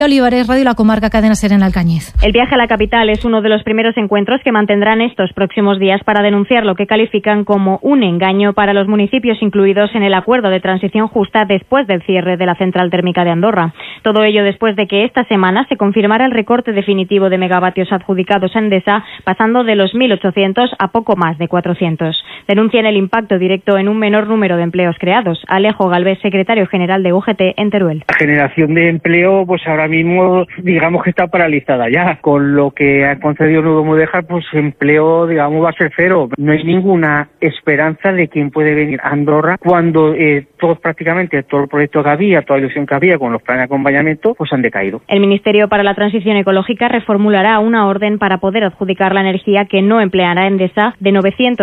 Olivares, Radio La Comarca, Cadena SER en Alcañiz. El viaje a la capital es uno de los primeros encuentros que mantendrán estos próximos días para denunciar lo que califican como un engaño para los municipios incluidos en el acuerdo de transición justa después del cierre de la central térmica de Andorra. Todo ello después de que esta semana se confirmara el recorte definitivo de megavatios adjudicados a Endesa, pasando de los 1.800 a poco más de 400. Denuncian el impacto directo en un menor número de empleos creados. Alejo Galvez, secretario general de UGT en Teruel. La generación de empleo, pues ahora mismo, digamos que está paralizada ya. Con lo que ha concedido Nuevo Mudéjar, pues empleo, digamos, va a ser cero. No hay ninguna esperanza de quién puede venir a Andorra cuando prácticamente todo el proyecto que había, toda la ilusión que había con los planes de acompañamiento, pues han decaído. El Ministerio para la Transición Ecológica reformulará una orden para poder adjudicar la energía que no empleará Endesa de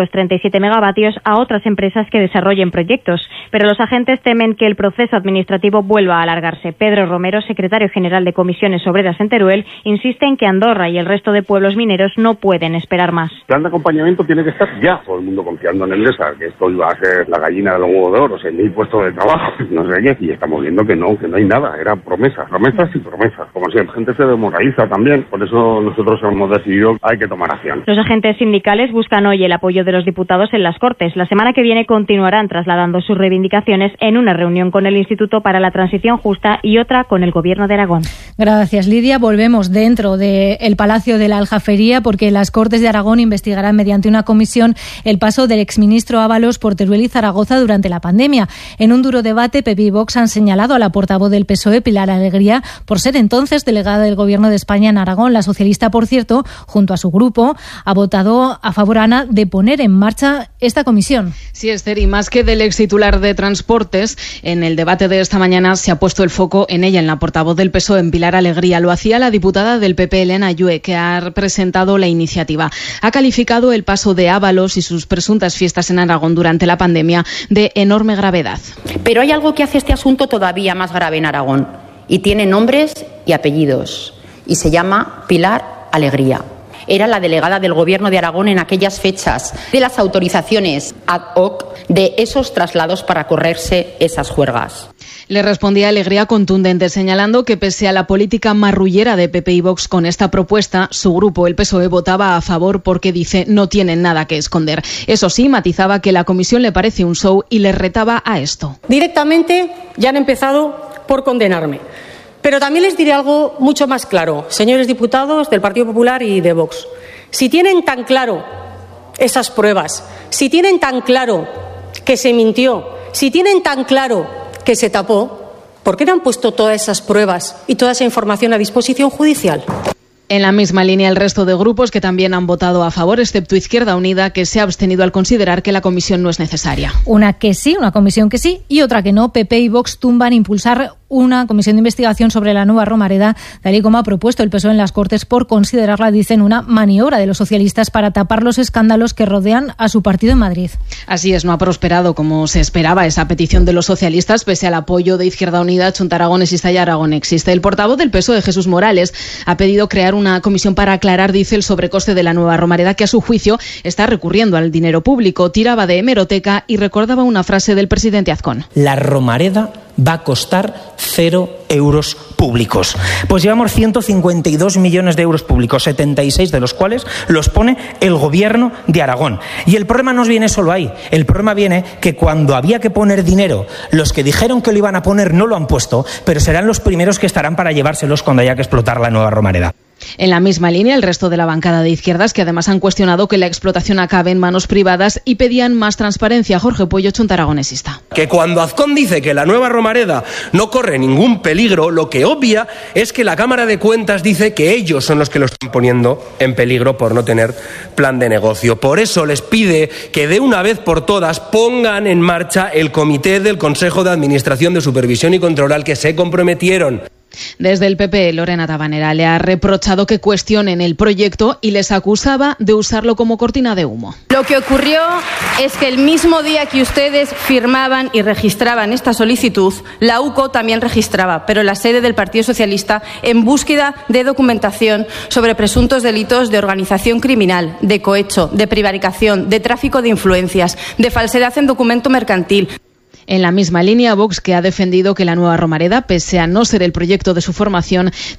937 megavatios a otras empresas que desarrollen proyectos. Pero los agentes temen que el proceso administrativo vuelva a alargarse. Pedro Romero, secretario general de Comisiones Obreras en Teruel, insiste en que Andorra y el resto de pueblos mineros no pueden esperar más. El plan de acompañamiento tiene que estar ya. Todo el mundo confiando en Endesa, que esto iba a ser la gallina de los huevos de oro, 6.000 puestos de trabajo, no sé qué, y estamos viendo que no hay nada, eran promesas y promesas. Como si la gente se demoraliza también, por eso nosotros hemos decidido hay que tomar acción. Los agentes sindicales buscan hoy el apoyo de los diputados en las Cortes. La semana que viene continuarán trasladando sus reivindicaciones en una reunión con el Instituto para la Transición Justa y otra con el Gobierno de Aragón. Gracias, Lidia. Volvemos dentro del Palacio de la Aljafería porque las Cortes de Aragón investigarán mediante una comisión el paso del exministro Ábalos por Teruel y Zaragoza durante la pandemia. En un duro debate, PP y Vox han señalado a la portavoz del PSOE, Pilar Alegría, por ser entonces delegada del Gobierno de España en Aragón. La socialista, por cierto, junto a su grupo, ha votado a favor, Ana, de poner en marcha esta comisión. Sí, Esther, y más que del extitular de Transportes, en el debate de esta mañana se ha puesto el foco en ella, en la portavoz del PSOE, en Pilar Alegría. Lo hacía la diputada del PP, Elena Ayue, que ha presentado la iniciativa. Ha calificado el paso de Ábalos y sus presuntas fiestas en Aragón durante la pandemia de enorme gravedad. Pero hay algo que hace este asunto todavía más grave en Aragón, y tiene nombres y apellidos, y se llama Pilar Alegría. Era la delegada del Gobierno de Aragón en aquellas fechas de las autorizaciones ad hoc de esos traslados para correrse esas juergas. Le respondía Alegría contundente, señalando que pese a la política marrullera de PP y Vox con esta propuesta, su grupo, el PSOE, votaba a favor porque, dice, no tienen nada que esconder. Eso sí, matizaba que la comisión le parece un show y le retaba a esto. Directamente ya han empezado por condenarme. Pero también les diré algo mucho más claro, señores diputados del Partido Popular y de Vox. Si tienen tan claro esas pruebas, si tienen tan claro que se mintió, si tienen tan claro que se tapó, ¿por qué no han puesto todas esas pruebas y toda esa información a disposición judicial? En la misma línea el resto de grupos que también han votado a favor, excepto Izquierda Unida, que se ha abstenido al considerar que la comisión no es necesaria. Una que sí, una comisión que sí y otra que no. PP y Vox tumban impulsar una comisión de investigación sobre la nueva Romareda, tal y como ha propuesto el PSOE en las Cortes, por considerarla, dicen, una maniobra de los socialistas para tapar los escándalos que rodean a su partido en Madrid. Así es, no ha prosperado como se esperaba esa petición de los socialistas, pese al apoyo de Izquierda Unida, Junta Aragonesista y Aragonexista. El portavoz del PSOE, Jesús Morales, ha pedido crear una comisión para aclarar, dice, el sobrecoste de la nueva Romareda, que a su juicio está recurriendo al dinero público. Tiraba de hemeroteca y recordaba una frase del presidente Azcón. La Romareda va a costar 0 euros públicos. Pues llevamos 152 millones de euros públicos, 76 de los cuales los pone el Gobierno de Aragón. Y el problema no viene solo ahí. El problema viene que cuando había que poner dinero, los que dijeron que lo iban a poner no lo han puesto, pero serán los primeros que estarán para llevárselos cuando haya que explotar la nueva Romareda. En la misma línea, el resto de la bancada de izquierdas, que además han cuestionado que la explotación acabe en manos privadas y pedían más transparencia. Jorge Puello, Junta Aragonesista. Que cuando Azcón dice que la nueva Romareda no corre ningún peligro, lo que obvia es que la Cámara de Cuentas dice que ellos son los que lo están poniendo en peligro por no tener plan de negocio. Por eso les pide que de una vez por todas pongan en marcha el comité del Consejo de Administración de Supervisión y Control al que se comprometieron. Desde el PP, Lorena Tabanera le ha reprochado que cuestionen el proyecto y les acusaba de usarlo como cortina de humo. Lo que ocurrió es que el mismo día que ustedes firmaban y registraban esta solicitud, la UCO también registraba, pero la sede del Partido Socialista, en búsqueda de documentación sobre presuntos delitos de organización criminal, de cohecho, de prevaricación, de tráfico de influencias, de falsedad en documento mercantil. En la misma línea, Vox, que ha defendido que la nueva Romareda, pese a no ser el proyecto de su formación,